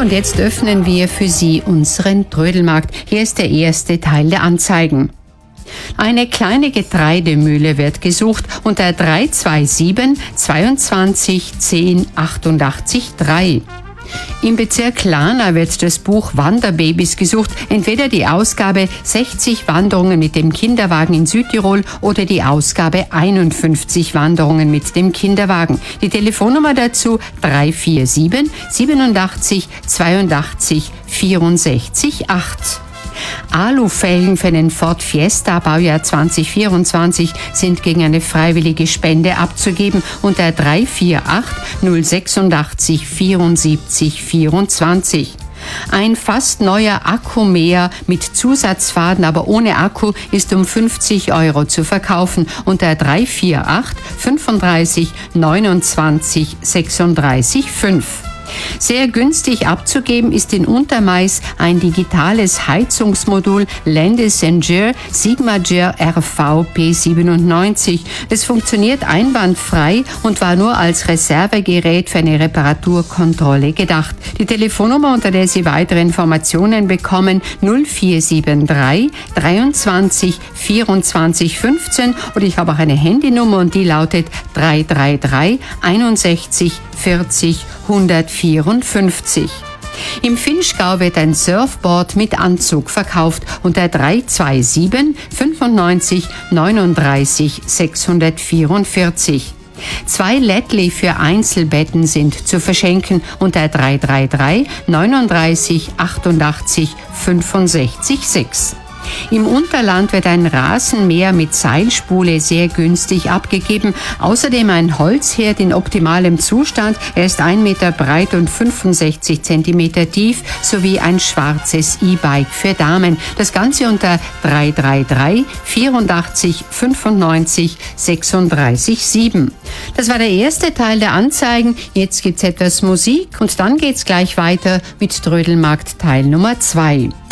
und jetzt öffnen wir für Sie unseren Trödelmarkt. Hier ist der erste Teil der Anzeigen. Eine kleine Getreidemühle wird gesucht unter 327 22 10 88 3. Im Bezirk Lana wird das Buch Wanderbabys gesucht, entweder die Ausgabe 60 Wanderungen mit dem Kinderwagen in Südtirol oder die Ausgabe 51 Wanderungen mit dem Kinderwagen. Die Telefonnummer dazu 347 87 82 64 8. Alufelgen für den Ford Fiesta Baujahr 2024 sind gegen eine freiwillige Spende abzugeben unter 348 086 74 24. Ein fast neuer Akkumäher mit Zusatzfaden, aber ohne Akku, ist um 50 € zu verkaufen unter 348 35 29 36 5. Sehr günstig abzugeben ist in Untermais ein digitales Heizungsmodul Landis+Gyr Sigma-Gyr RV P97. Es funktioniert einwandfrei und war nur als Reservegerät für eine Reparaturkontrolle gedacht. Die Telefonnummer, unter der Sie weitere Informationen bekommen, 0473 23 24 15, oder ich habe auch eine Handynummer und die lautet 333 61 40 154. Im Vinschgau wird ein Surfboard mit Anzug verkauft unter 327 95 39 644. 2 Lättli für Einzelbetten sind zu verschenken unter 333 39 88 65 6. Im Unterland wird ein Rasenmäher mit Seilspule sehr günstig abgegeben. Außerdem ein Holzherd in optimalem Zustand. Er ist 1 Meter breit und 65 Zentimeter tief, sowie ein schwarzes E-Bike für Damen. Das Ganze unter 333 84 95 36 7. Das war der erste Teil der Anzeigen. Jetzt gibt's etwas Musik und dann geht's gleich weiter mit Trödelmarkt Teil Nummer 2.